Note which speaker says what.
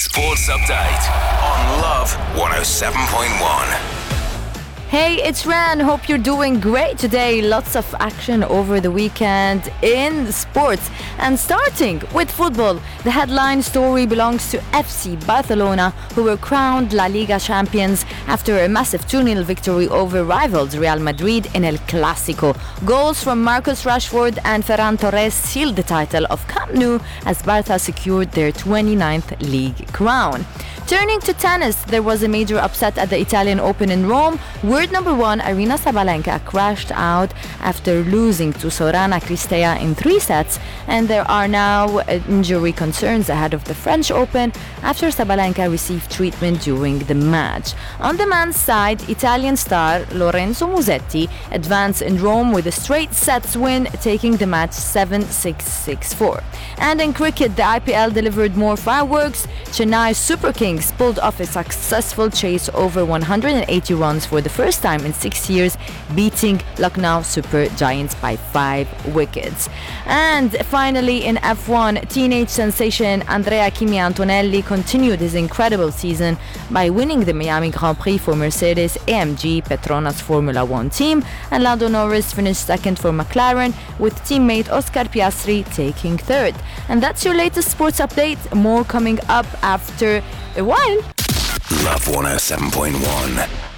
Speaker 1: Sports Update on Love 107.1.
Speaker 2: Hey, it's Ran. Hope you're doing great today. Lots of action over the weekend in sports. And starting with football, the headline story belongs to FC Barcelona, who were crowned La Liga champions after a massive 2-0 victory over rivals Real Madrid in El Clásico. Goals from Marcus Rashford and Ferran Torres sealed the title of Camp Nou as Barca secured their 29th league crown. Turning to tennis, there was a major upset at the Italian Open in Rome. World number one Aryna Sabalenka crashed out after losing to Sorana Cîrstea in 3 sets, and there are now injury concerns ahead of the French Open after Sabalenka received treatment during the match. On the men's side, Italian star Lorenzo Musetti advanced in Rome with a straight sets win, taking the match 7-6, 6-4. And in cricket, the IPL delivered more fireworks. Chennai Super Kings pulled off a successful chase over 180 runs for the first time in 6 years, beating Lucknow Super Giants by 5 wickets. And finally, in F1, teenage sensation Andrea Kimi Antonelli continued his incredible season by winning the Miami Grand Prix for Mercedes-AMG Petronas Formula One team, and Lando Norris finished second for McLaren, with teammate Oscar Piastri taking third. And that's your latest sports update. More coming up after a while.
Speaker 1: Love 107.1.